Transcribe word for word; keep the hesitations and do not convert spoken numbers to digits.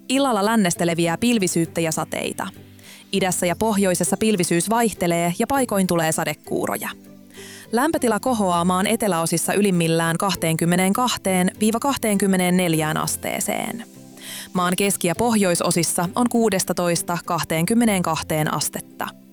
Illalla lännestä leviää pilvisyyttä ja sateita. Idässä ja pohjoisessa pilvisyys vaihtelee ja paikoin tulee sadekuuroja. Lämpötila kohoaa maan eteläosissa ylimmillään kaksikymmentäkaksi–kaksikymmentäneljä asteeseen. Maan keski- ja pohjoisosissa on kuusitoista–kaksikymmentäkaksi astetta.